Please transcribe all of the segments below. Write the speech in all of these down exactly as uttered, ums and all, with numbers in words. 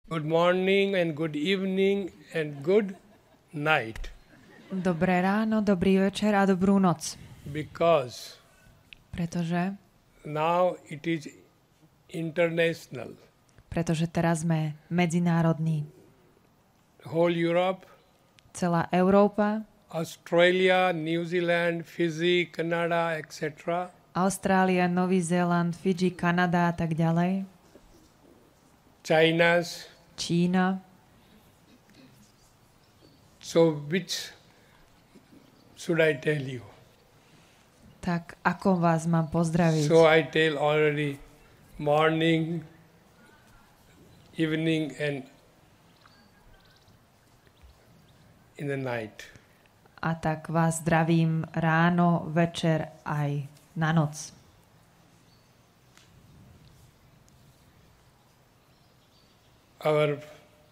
Good morning and good evening and good night. Dobré ráno, dobrý večer a dobrú noc. Because Pretože, now it is international. pretože teraz sme medzinárodní. Whole Europe, Celá Európa, Australia, New Zealand, Fiji, Canada, et cetera. Austrália, Nový Zéland, Fidži, Kanada a tak ďalej. China's. Čína. So which should I tell you? Tak ako vás mám pozdraviť? So I tell already morning, evening and in the night. A tak vás zdravím ráno, večer aj na noc. Our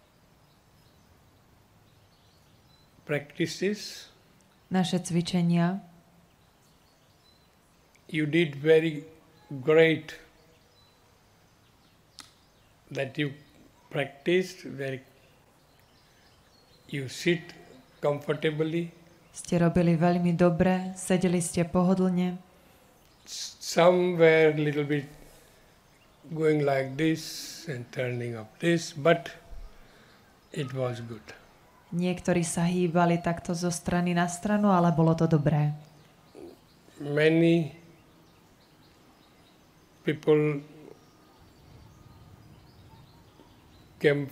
practices, Naše cvičenia, you did very great that you practiced very, you sit comfortably. ste robili veľmi dobre, sedeli ste pohodlne. Some were a little bit going like this and turning up this, but it was good. Niektorí sa hýbali takto zo strany na stranu, ale bolo to dobré. Many people came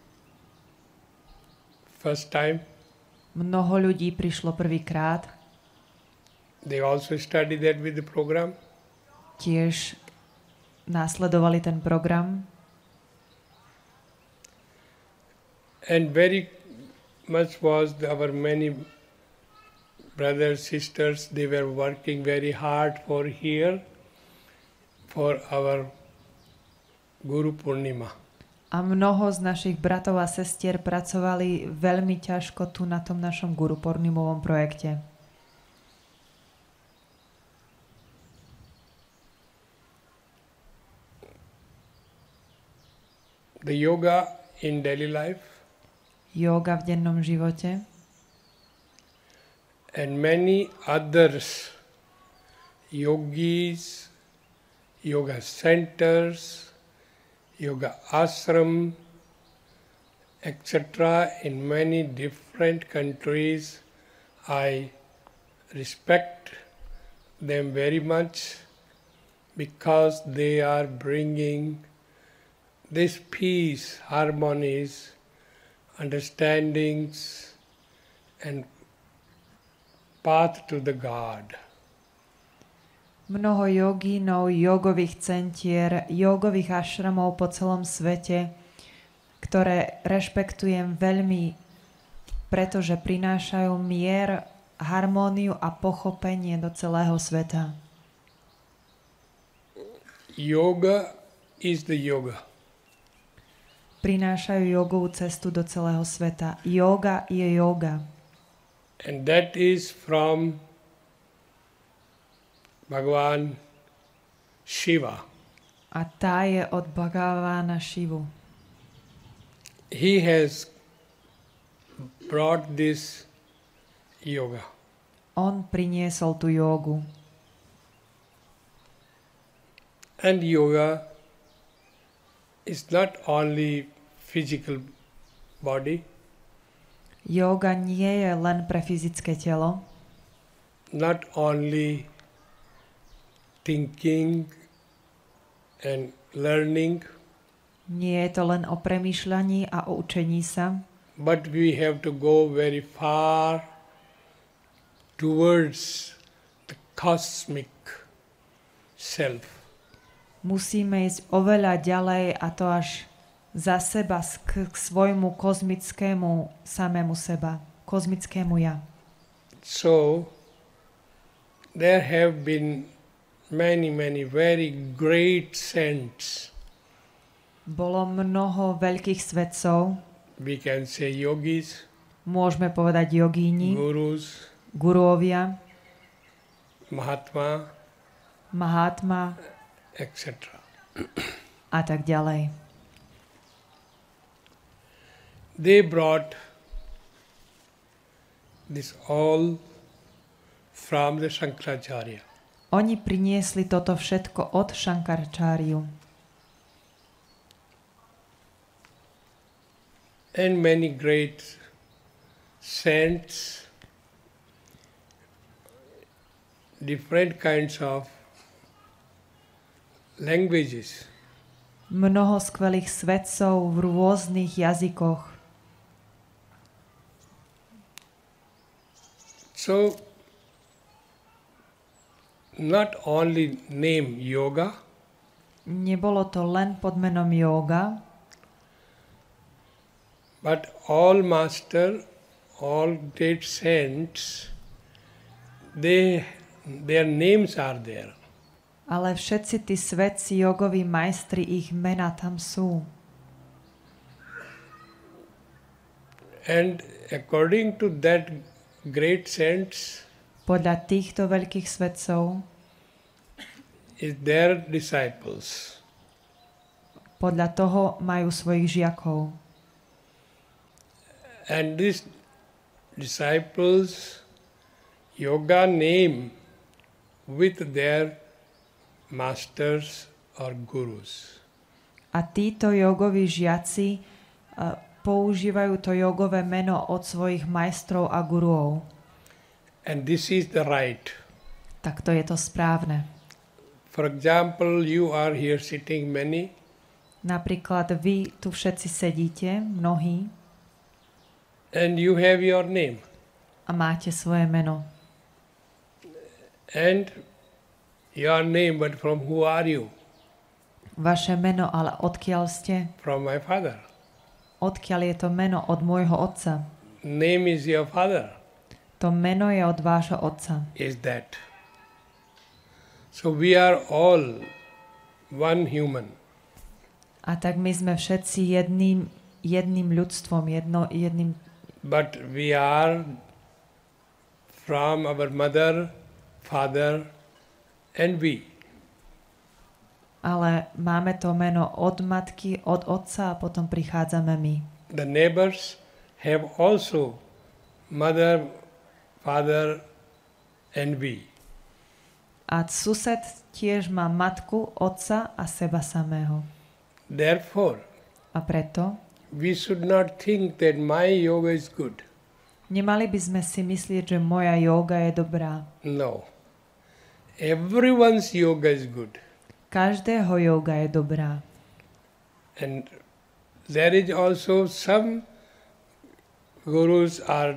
first time. Mnoho ľudí prišlo prvýkrát. They also studied that with the program. Tiež následovali ten program. And very much was the, our many brothers, sisters, they were working very hard for here, for our Guru Purnima. A mnoho z našich bratov a sestier pracovali veľmi ťažko tu na tom našom Guru Purnimovom projekte. The yoga in daily life Yoga v dennom živote and many others, yogis, yoga centers, yoga ashram, et cetera. In many different countries, I respect them very much because they are bringing this peace, harmonies, understandings and path to the God. Mnoho jogínov, jogových centier, jogových ašramov po celom svete, ktoré rešpektujem veľmi, pretože prinášajú mier, harmóniu a pochopenie do celého sveta. Yoga is the yoga. Prinášajú jogovú cestu do celého sveta. Yoga je yoga. And that is from Bhagavan Shiva. A tá je od Bhagavana Shivu. He has brought this yoga. On priniesol tú jogu. And yoga is not only physical body. Yoga nie je len pre fyzické telo. Not only thinking and learning. Nie je to len o premýšľaní a o učení sa. But we have to go very far towards the cosmic self. Musíme ísť oveľa ďalej a to až za seba k, k svojmu kozmickému samému seba, kozmickému ja. So there have been many, many very great saints. Bolo mnoho veľkých svetcov. We can say yogis. Môžeme povedať jogíni, Gurus. guruovia, Mahatma. Mahatma, et cetera. a tak ďalej. they brought this all from the Shankaracharya. Oni priniesli toto všetko od Šankarčáriu. And many great saints, different kinds of languages. Mnoho skvelých svetcov v rôznych jazykoch. So, not only name yoga, Nebolo to len pod menom jóga, but all master, all great saints, they, their names are there. ale všetci tí svetci, jogoví majstri, ich mená tam sú. And according to that great saints Podľa týchto veľkých svetcov, is their disciples. podľa toho majú svojich žiakov. And these disciples yoga name with their masters or gurus. A títo jogoví žiaci uh, používajú to jogové meno od svojich majstrov a guruov. And this is the right. Tak to je to správne. For example, you are here sitting many, Napríklad vy tu všetci sedíte, mnohí, and you have your name. a máte svoje meno. And your name, but from who are you? Vaše meno, ale odkiaľ ste? From my father. Odkiaľ je to meno? Od môjho otca. Name is your father. To meno je od vášho otca. Is that. So we are all one human. A tak my sme všetci jedným, jedným ľudstvom, jedno, jedným... But we are from our mother, father, and we. Ale máme to meno od matky, od otca a potom prichádzame my. The neighbors have also mother, father, and we. A sused tiež má matku, otca a seba samého. Therefore, A preto we should not think that my yoga is good. nemali by sme si myslieť, že moja jóga je dobrá. No. Everyone's yoga is good. Každého jóga je dobrá. And there is also some gurus are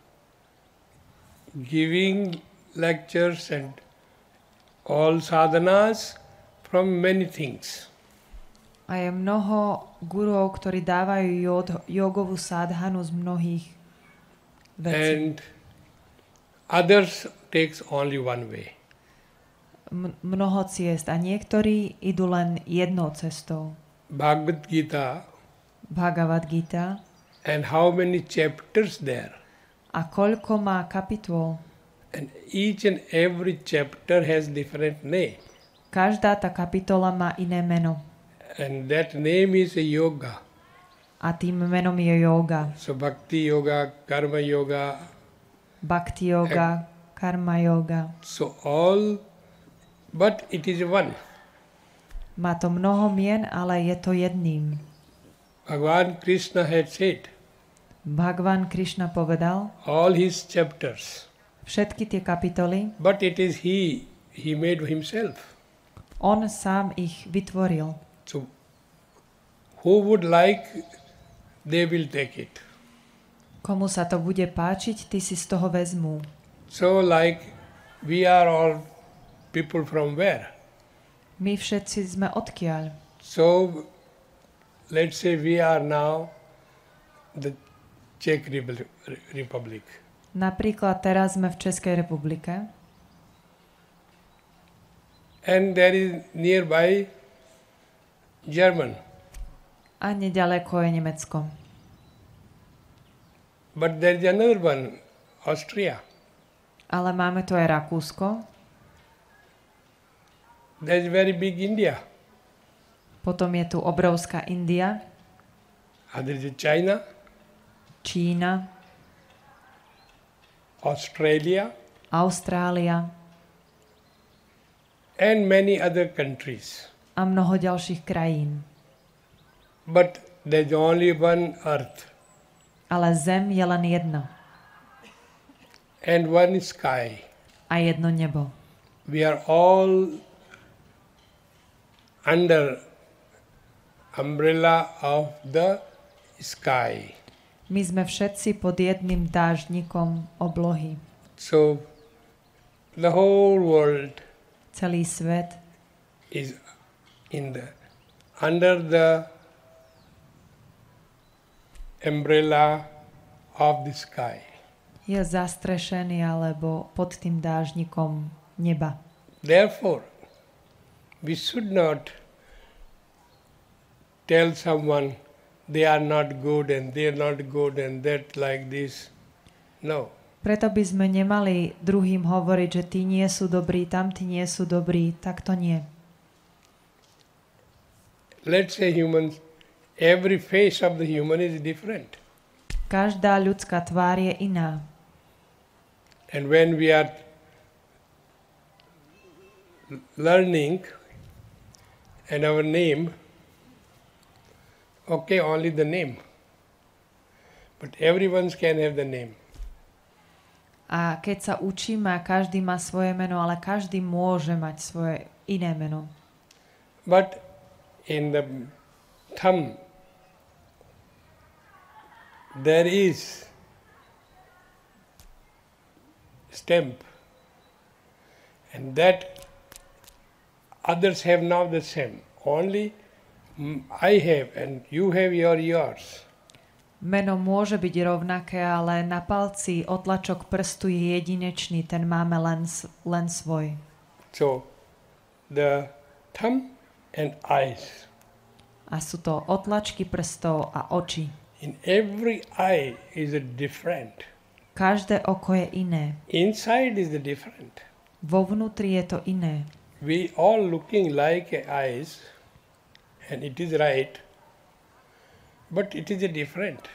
giving lectures and all sadhanas from many things. A je mnoho gurov, ktorí dávajú jod, jogovú sádhanu z mnohých vecí. And others takes only one way. M- mnoho ciest a niektorí idú len jednou cestou. Bhagavad Gita, Bhagavad Gita. and how many chapters there. A koľko má kapitol? And each and every chapter has different name. Každá tá kapitola má iné meno. And that name is a yoga. A tým menom je jóga. So bhakti yoga, karma yoga. Bhakti yoga, karma yoga. So all, but it is one. Má to mnoho mien, ale je to jedným. Bhagavan Krishna had said, Bhagavan Krishna povedal, all his chapters, všetky tie kapitoly, but it is he, he made himself. on sám ich vytvoril. So who would like, they will take it. Komu sa to bude páčiť, tí si z toho vezmú. So like we are all people from where? My všetci sme odkiaľ. So let's say we are now the Czech Republic. Napríklad teraz sme v Českej republike and there is nearby German. a nedaleko je Nemecko. But there is another one, Austria. Ale máme tu aj Rakúsko, There is very big India. potom je tu obrovská India, And there is China. Čína, Australia, Austrália and many other countries. a mnoho ďalších krajín. But there's only one earth Ale zem je len jedna and one sky. a jedno nebo. We are all under umbrella of the sky. My sme všetci pod jedným dážnikom oblohy. So the whole world Celý svet is in the under the umbrella of the sky. je zastrešený alebo pod tým dážnikom neba. Therefore, we should not tell someone they are not good and they are not good and that like this. No. Preto by sme nemali druhým hovoriť, že tí nie sú dobrí, tamtí nie sú dobrí, tak to nie. Let's say humans, every face of the human is different. Každá ľudská tvár je iná. And when we are learning and our name, okay, only the name. But everyone can have the name. A keď sa učíme, každý má svoje meno, ale každý môže mať svoje iné meno. But in the thumb, there is stamp, and that others have now the same. Only I have and you have your yours. Meno môže byť rovnaké, ale na palci otlačok prstu je jedinečný, ten máme len, len svoj. So, the thumb and eyes. A sú to otlačky prstov a oči. In every eye is a different. Každé oko je iné. Inside is the different. Vo vnútri je to iné. We all looking like eyes, and it is right, but it is a different.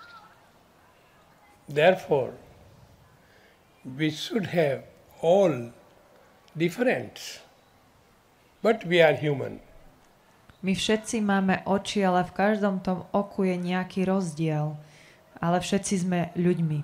Therefore, we should have all difference, but we are human. My všetci máme oči, ale v každom tom oku je nejaký rozdiel. Ale všetci sme ľuďmi.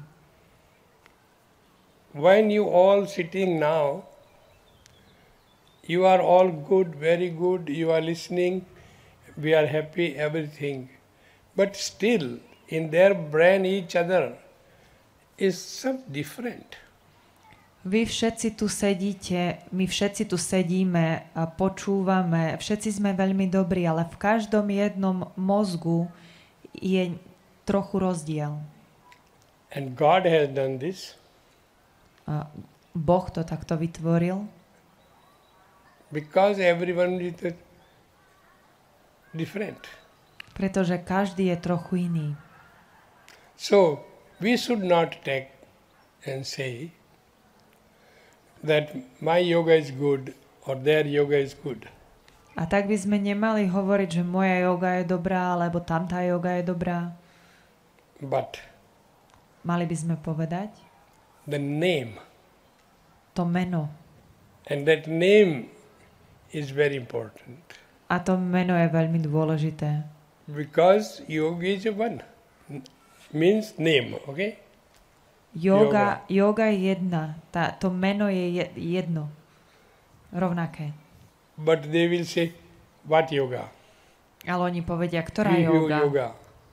When you all sitting now, you are all good, very good, you are listening, we are happy, everything. But still, in their brain, each other is some different. Vy všetci tu sedíte, my všetci tu sedíme a počúvame, všetci sme veľmi dobrí, ale v každom jednom mozgu je trochu rozdiel. And God has done this. A Boh to takto vytvoril. Because everyone is different. Pretože každý je trochu iný. So, we should not take and say that my yoga is good or their yoga is good. A tak by sme nemali hovoriť, že moja yoga je dobrá, alebo tamtá yoga je dobrá. But Mali by sme povedať the name, to meno. and that name is very important. A to meno je veľmi dôležité. Because yoga is a one, means name, okay? Yoga, yoga je jedna. Tá, to meno je jedno. Rovnaké. But they will say, what yoga? Ale oni povedia, ktorá Vihu yoga. yoga.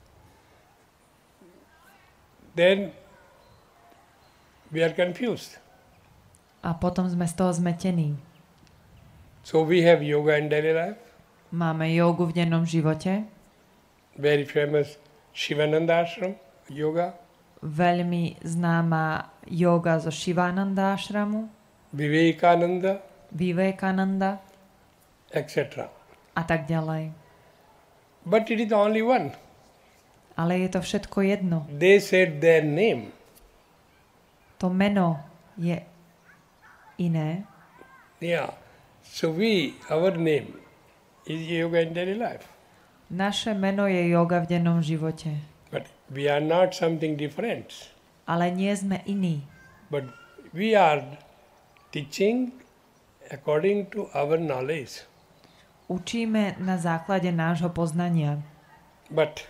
Then we are confused. A potom sme z toho zmetení. So we have yoga in daily life. Máme jogu v dennom živote. Very famous Shivananda ashram yoga. Veľmi známa yoga zo Shivananda ashramu, Vivekananda, Vivekananda et cetera. a tak ďalej. But it is only one. Ale je to všetko jedno. They said their name. To meno je iné. Yeah. So we, our name is yoga in daily life. Naše meno je yoga v dennom živote. But We are not something different. Ale nie sme iní. But we are teaching according to our knowledge. Učíme na základe nášho poznania. But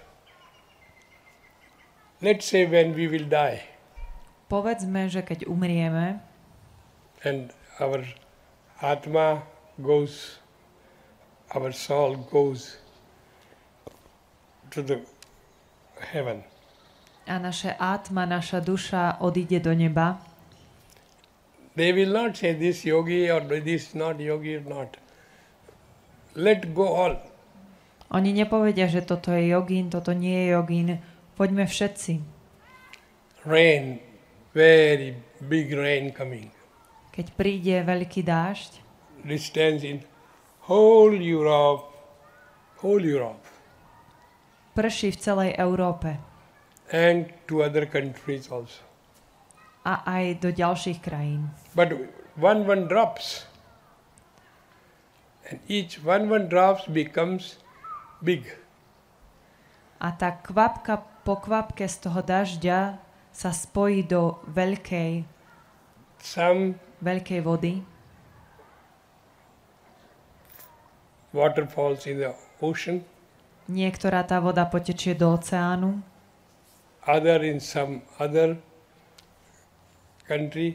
let's say when we will die Povedzme, že keď umrieme and our Atma goes, our soul goes to the heaven. a naše átma, naša duša odíde do neba, They will not say this yogi or this not yogi or not. Let go all. oni nepovedia, že toto je jogín, toto nie je jogín. Poďme všetci. Rain, very big rain coming. Keď príde veľký dážď, Distance in whole Europe, whole Europe prší v celej Európe and to other countries also. a aj do ďalších krajín. But one one drops. And each one one drops becomes big. A tá kvapka po kvapke z toho dažďa sa spojí do veľkej, Some veľkej vody. waterfalls in the ocean, Niektorá tá voda potečie do oceánu, other in some other country,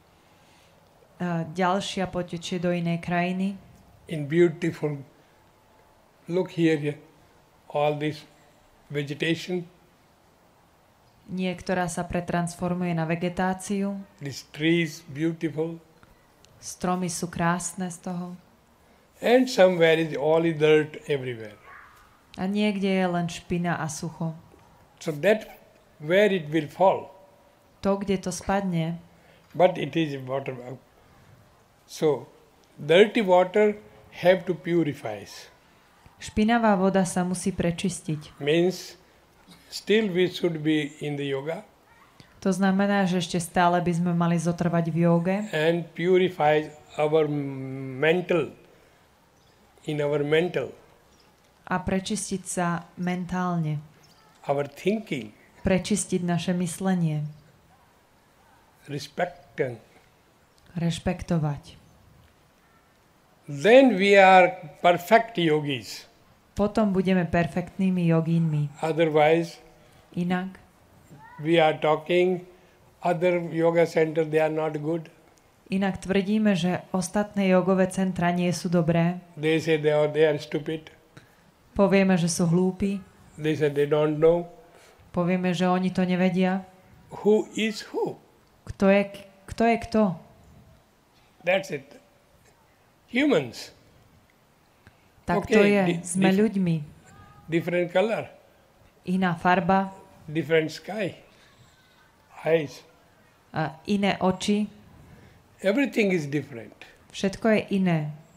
a ďalšia potečie do inej krajiny. in beautiful, look here, all this vegetation, Niektorá sa pretransformuje na vegetáciu. these trees beautiful, Stromy sú krásne z toho. and somewhere is all is dirt everywhere. A niekde je len špina a sucho. So that where it will fall, To, kde to spadne, but it is water. So dirty water have to purify. špinavá voda sa musí prečistiť. Means still we should be in the yoga To znamená, že ešte stále by sme mali zotrvať v jóge and purify our mental, in our mental, a prečistiť sa mentálne. our thinking, Prečistiť naše myslenie. respecting. Rešpektovať. Then we are perfect yogis. Potom budeme perfektnými jogínmi. Otherwise, Inak we are talking other yoga centers, they are not good. Inak tvrdíme, že ostatné jogové centra nie sú dobré. They say they are, they are stupid. Povieme, že sú hlúpi. They say they don't know. Povieme, že oni to nevedia. Who is who? Kto je kto? Je kto? That's it. Humans. Tak Okay, to je. di- Sme di- ľuďmi. Different color, Iná farba, different sky, eyes. a iné oči. Everything is different. Všetko je iné.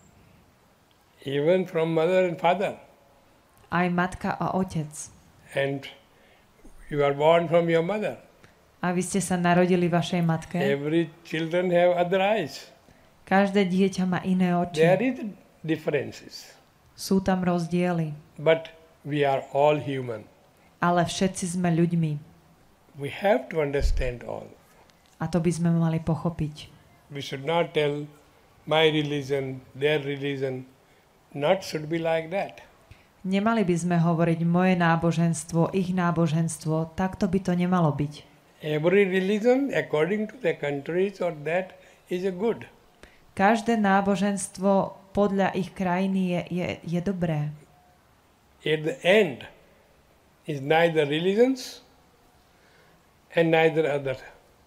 Even from mother and father. Aj matka a otec. And you are born from your mother. A vy ste sa narodili vašej matke. Every children have other eyes. Každé dieťa má iné oči. There is differences. Sú tam rozdiely. But we are all human. Ale všetci sme ľuďmi. We have to understand all. A to by sme mali pochopiť. We should not tell my religion, their religion. Not should be like that. Nemali by sme hovoriť moje náboženstvo, ich náboženstvo. Takto by to nemalo byť. Every religion, according to the countries or that, is a good. Každé náboženstvo podľa ich krajiny je, je, je dobré. At the end is neither religions and neither other,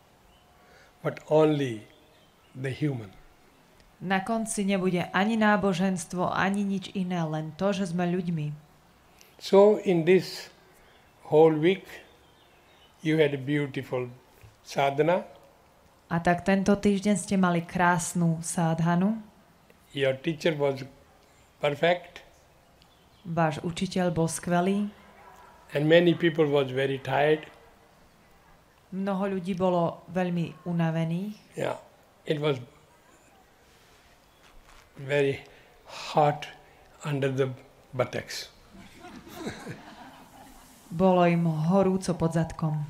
but only the human. Na konci nebude ani náboženstvo, ani nič iné, len to, že sme ľuďmi. So in this whole week, you had a beautiful sadhana. A tak tento týždeň ste mali krásnu sádhanu. Your teacher was perfect, Váš učiteľ bol skvelý. and many people was very tired. Mnoho ľudí bolo veľmi unavených. Yeah, it was very hot under the buttocks. Bolo im horúco pod zadkom.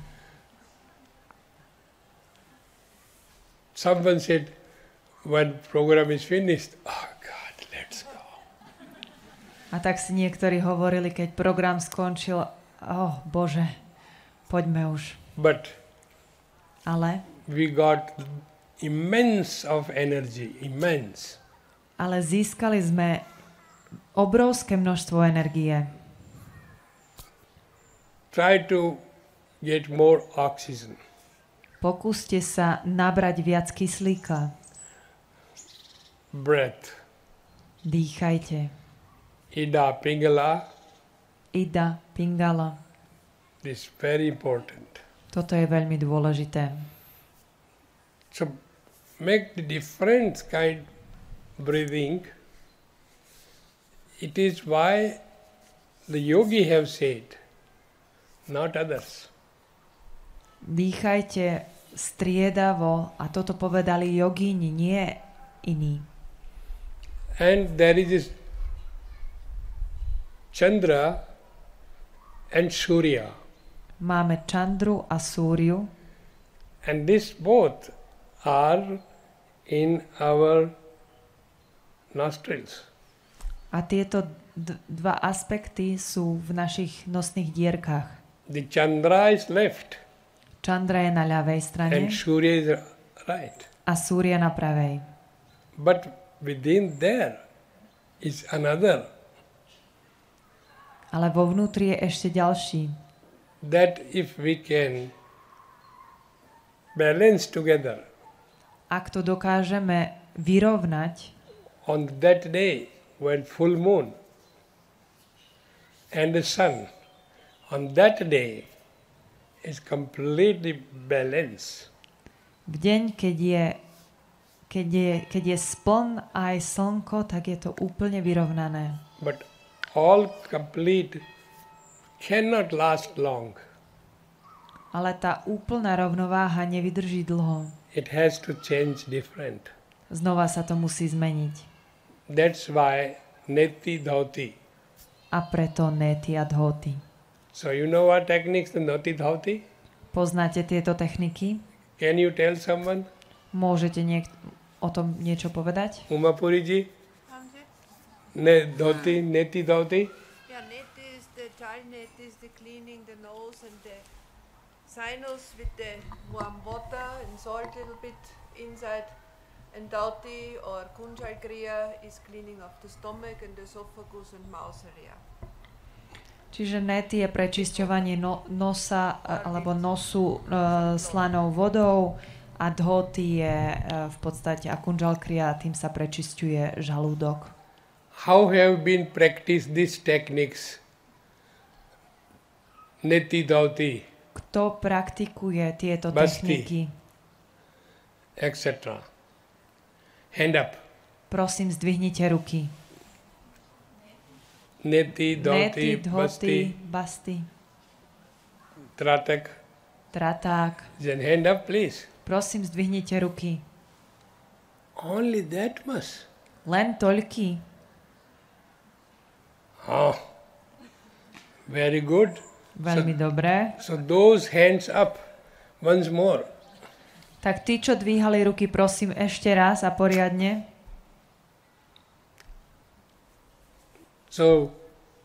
Someone said, when program is finished, oh God, let's go. A tak si niektorí hovorili, keď program skončil, oh Bože, poďme už. But Ale, we got immense of energy, immense. ale získali sme obrovské množstvo energie. Try to get more oxygen. Pokúste sa nabrať viac kyslíka. Breath. Dýchajte. Ida Pingala. Ida Pingala. This is very important. Toto je veľmi dôležité. So make the different kind breathing. It is why the yogi have said, not others. Dýchajte striedavo a toto povedali jogíni, nie iní. And there is this Chandra and Surya. Máme Chandru a Súriu And this both are in our nostrils. a tieto d- dva aspekty sú v našich nosných dierkach. The Chandra is left Chandra je na ľavej strane and Surya is right. a Súria na pravej. But within there is another. Ale vo vnútri je ešte ďalší. That if we can balance together Ak to dokážeme vyrovnať on that day when full moon and the sun, on that day is completely balanced. v deň, keď je, keď je, keď je spln a aj slnko, tak je to úplne vyrovnané. But all complete cannot last long. Ale tá úplná rovnováha nevydrží dlho. It has to change different. Znova sa to musí zmeniť. That's why neti dhoti. A preto neti a dhoti. So you know what techniques the neti dhoti? Poznáte tieto techniky? Can you tell someone? Môžete niek- o tom niečo povedať? Umapuri ji? Haben Sie? Ne dhoti, neti dhoti? Yeah, net is the child net is the cleaning the nose and the sinus with the warm water and salt a little bit inside. And Dhoti or Kunjal Kriya is cleaning of the stomach and the esophagus and mouth area. Čiže neti je prečisťovanie no- nosa a- alebo nosu e, slanou vodou a dhoti je e, v podstate a kunjal kriya, tým sa prečisťuje žalúdok. How have been practiced these techniques? Neti dhoti, Kto praktikuje tieto Basti. techniky? et cetera. Hand up. Prosím, zdvihnite ruky. Neti Neti, dhoti, dhoti, basti, basti, tratak. traták. Then hand up, please. Prosím, zdvihnite ruky. Only that much. Len toľky. Ah, very good. Veľmi dobré. So those hands up once more. Tak tí, čo dvíhali ruky, prosím ešte raz a poriadne. So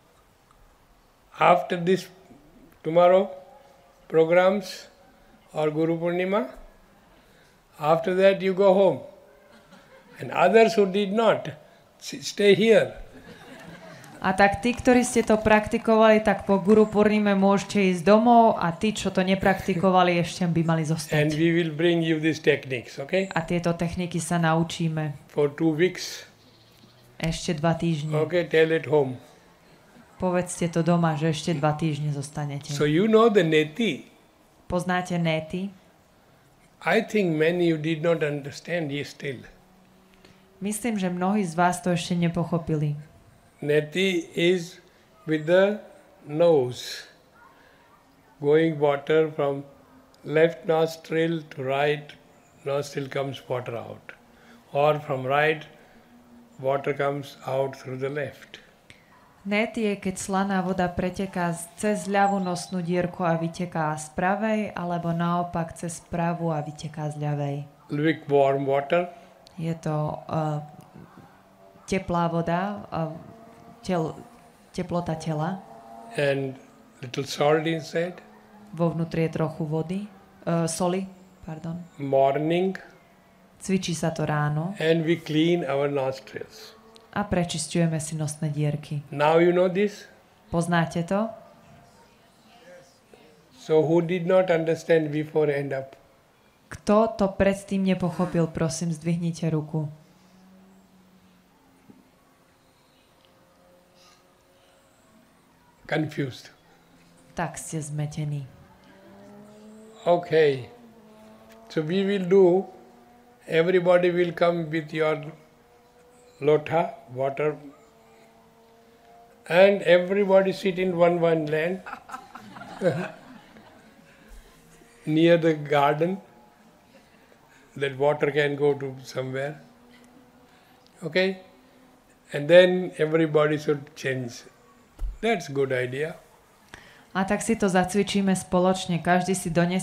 after this tomorrow programs or Guru Purnima, after that you go home. And others who did not, s- stay here. A tak tí, ktorí ste to praktikovali, tak po Guru Purnime môžete ísť domov a tí, čo to nepraktikovali, ešte by mali And zostať. we will bring you these techniques, okay? A tieto techniky sa naučíme For two weeks. ešte dva týždne. Okay, tell it home. Povedzte to doma, že ešte dva týždne zostanete. So you know the neti. Poznáte neti? I think many you did not understand ye still. Myslím, že mnohí z vás to ešte nepochopili. Neti is with the nose. Going water from left nostril to right nostril comes water out. Or from right, water comes out through the left. Net je, keď slaná voda preteká cez ľavú nosnú dierku a vyteká z pravej, alebo naopak cez pravú a vyteká z ľavej. Lukewarm water. Je to uh, teplá voda, uh, tel, teplota tela. And little salt inside. Vo vnútri je trochu vody, uh, soli, pardon. Morning. Cvičí sa to ráno. And we clean our nostrils. A prečisťujeme si nosné dierky. Now you know this? Poznáte to? So who did not understand before, hand up? Kto to predtým nepochopil, prosím, zdvihnite ruku. Confused. Tak ste zmetení. Okay. So we will do, everybody will come with your lota, water, and everybody sit in one one land near the garden, that water can go to somewhere. Okay? And then everybody should change. That's good idea. A tak si to zacvičíme spoločne. Každý si donesie